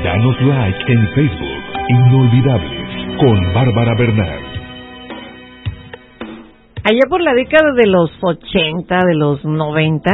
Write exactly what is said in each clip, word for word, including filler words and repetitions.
Danos like en Facebook. Inolvidables con Bárbara Bernal. Allá por la década de los ochenta, de los noventa,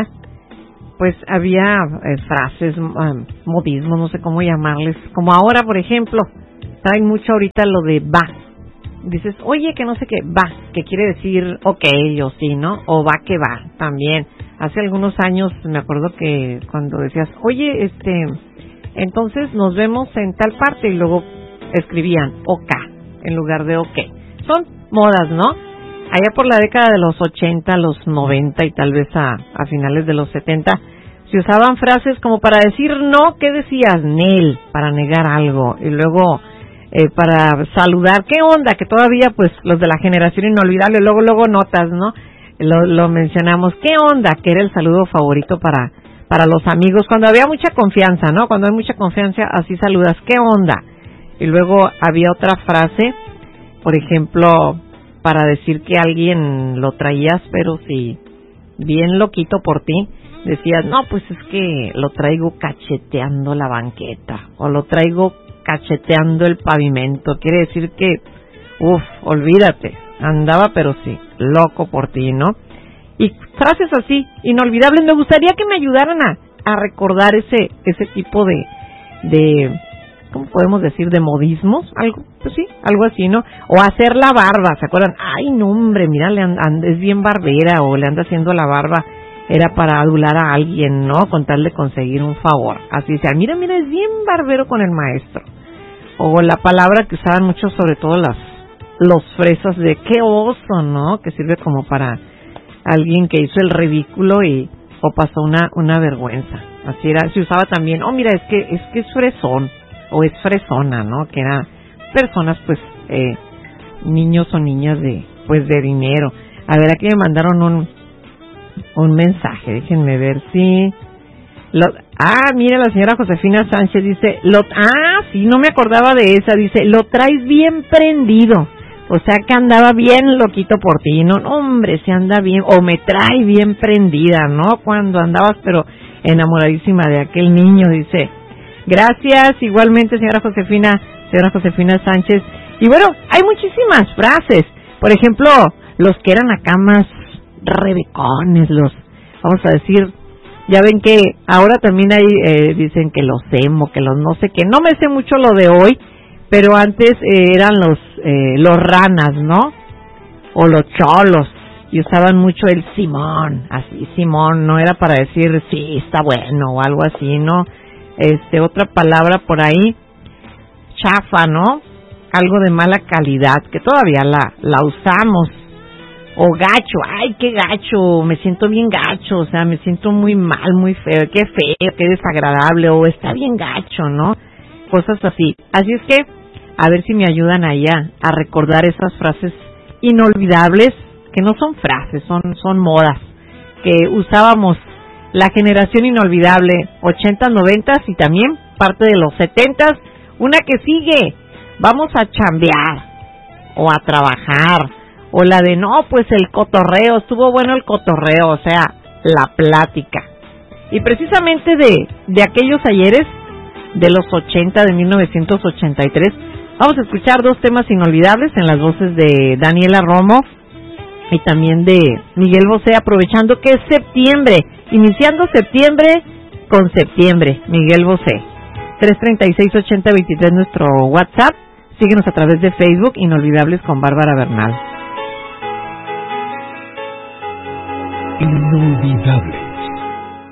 pues había eh, frases, um, modismos, no sé cómo llamarles. Como ahora, por ejemplo, traen mucho ahorita lo de va. Dices, oye, que no sé qué, va, que quiere decir ok o sí, ¿no? O va que va, también. Hace algunos años me acuerdo que cuando decías, oye, este, entonces nos vemos en tal parte, y luego escribían ok en lugar de ok. Son modas, ¿no? Allá por la década de los ochenta, los noventa y tal vez a, a finales de los setenta, se usaban frases como para decir no, ¿qué decías? Nel, para negar algo. Y luego eh, para saludar, ¿qué onda? Que todavía pues los de la generación inolvidable, luego luego notas, ¿no? Lo, lo mencionamos, ¿qué onda? Que era el saludo favorito para, para los amigos, cuando había mucha confianza, ¿no? Cuando hay mucha confianza, así saludas, ¿qué onda? Y luego había otra frase, por ejemplo, para decir que alguien lo traías, pero sí, bien loquito por ti, decías, no, pues es que lo traigo cacheteando la banqueta, o lo traigo cacheteando el pavimento, quiere decir que, uff, olvídate, andaba pero sí, loco por ti, ¿no? Y frases así, inolvidables. Me gustaría que me ayudaran a, a recordar ese ese tipo de, de, ¿cómo podemos decir? De modismos, algo, pues sí, algo así, ¿no? O hacer la barba, ¿se acuerdan? Ay, no, hombre, mira, le and, and, es bien barbera, o le anda haciendo la barba, era para adular a alguien, ¿no? Con tal de conseguir un favor. Así sea, mira, mira, es bien barbero con el maestro. O la palabra que usaban mucho, sobre todo las los fresas, de qué oso, ¿no? Que sirve como para alguien que hizo el ridículo y o pasó una una vergüenza. Así era, se usaba también, oh, mira, es que es que es fresón, o es fresona, ¿no? Que eran personas, pues, eh, niños o niñas de, pues, de dinero. A ver, aquí me mandaron un un mensaje, déjenme ver si... Lo, ah, mira, la señora Josefina Sánchez dice, lo, ah, sí, no me acordaba de esa, dice, lo traes bien prendido, o sea que andaba bien loquito por ti, no, hombre, se anda bien, o me trae bien prendida, ¿no? Cuando andabas, pero enamoradísima de aquel niño, dice, gracias, igualmente, señora Josefina, señora Josefina Sánchez, y bueno, hay muchísimas frases, por ejemplo, los que eran acá más rebecones, los, vamos a decir, ya ven que ahora también hay, eh, dicen que los emo, que los no sé qué, no me sé mucho lo de hoy, pero antes eh, eran los eh, los ranas, ¿no? O los cholos, y usaban mucho el Simón, así, Simón, no era para decir, sí, está bueno, o algo así, ¿no? Este, otra palabra por ahí, chafa, ¿no? Algo de mala calidad, que todavía la, la usamos. O gacho, ay, qué gacho, me siento bien gacho, o sea, me siento muy mal, muy feo, qué feo, qué desagradable, o está bien gacho, ¿no? Cosas así. Así es que, a ver si me ayudan allá a recordar esas frases inolvidables, que no son frases, son, son modas, que usábamos la generación inolvidable, ochentas, noventas y también parte de los setentas. Una que sigue, vamos a chambear, o a trabajar, o la de, no, pues el cotorreo, estuvo bueno el cotorreo, o sea, la plática. Y precisamente de, de aquellos ayeres, de los ochenta, de mil novecientos ochenta y tres, vamos a escuchar dos temas inolvidables en las voces de Daniela Romo y también de Miguel Bosé, aprovechando que es septiembre, iniciando septiembre con septiembre, Miguel Bosé. tres treinta y seis, ochenta, veintitrés nuestro WhatsApp, síguenos a través de Facebook, Inolvidables con Bárbara Bernal. Inolvidables